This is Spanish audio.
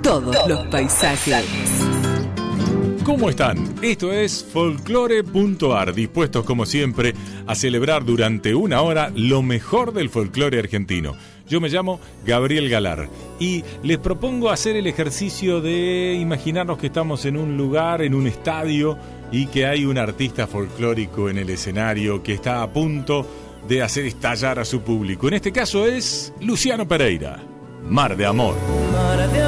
todos los paisajes. ¿Cómo están? Esto es Folklore.ar, dispuestos como siempre a celebrar durante una hora lo mejor del folclore argentino. Yo me llamo Gabriel Galar y les propongo hacer el ejercicio de imaginarnos que estamos en un lugar, en un estadio, y que hay un artista folclórico en el escenario que está a punto de hacer estallar a su público. En este caso es Luciano Pereira, Mar de Amor.